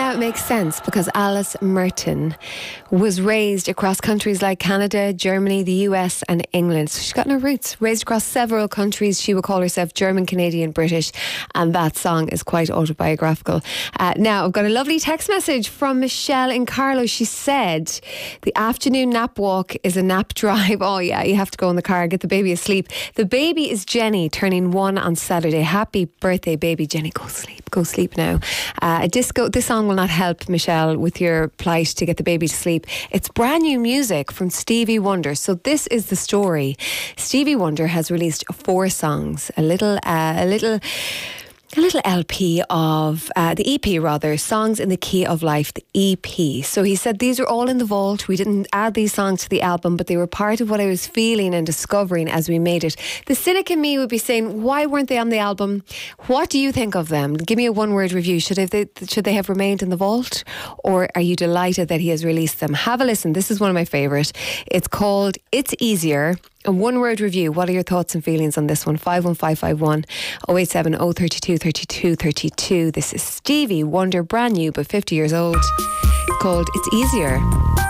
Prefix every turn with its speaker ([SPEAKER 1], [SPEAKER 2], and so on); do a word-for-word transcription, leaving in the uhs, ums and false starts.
[SPEAKER 1] that makes sense because Alice Merton was raised across countries like Canada, Germany, the U S and England. So she's got her roots raised across several countries. She would call herself German, Canadian, British, and that song is quite autobiographical. Uh, now, I've got a lovely text message from Michelle in Carlo. She said, the afternoon nap walk is a nap drive. Oh yeah, you have to go in the car, get the baby asleep. The baby is Jenny, turning one on Saturday. Happy birthday, baby. Jenny, go sleep. Go sleep now. Uh, a disco, this song will not help, Michelle, with your plight to get the baby to sleep. It's brand new music from Stevie Wonder. So this is the story. Stevie Wonder has released four songs, a little, uh, a little... A little L P of, uh, the E P rather, Songs in the Key of Life, the E P. So he said these are all in the vault. We didn't add these songs to the album, but they were part of what I was feeling and discovering as we made it. The cynic in me would be saying, why weren't they on the album? What do you think of them? Give me a one-word review. Should they, should they have remained in the vault? Or are you delighted that he has released them? Have a listen. This is one of my favourite. It's called It's Easier. A one-word review. What are your thoughts and feelings on this one? five one five five one oh eight seven oh thirty-two thirty-two thirty-two. This is Stevie Wonder, brand new but fifty years old, called It's Easier.